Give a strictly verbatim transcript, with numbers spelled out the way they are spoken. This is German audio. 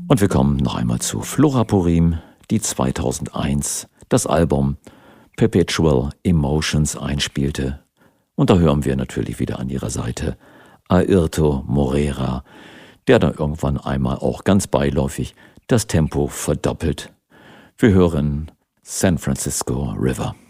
Und wir kommen noch einmal zu Flora Purim, die zweitausendeins das Album Perpetual Emotions einspielte. Und da hören wir natürlich wieder an ihrer Seite Airto Moreira, der dann irgendwann einmal auch ganz beiläufig das Tempo verdoppelt. Wir hören San Francisco River.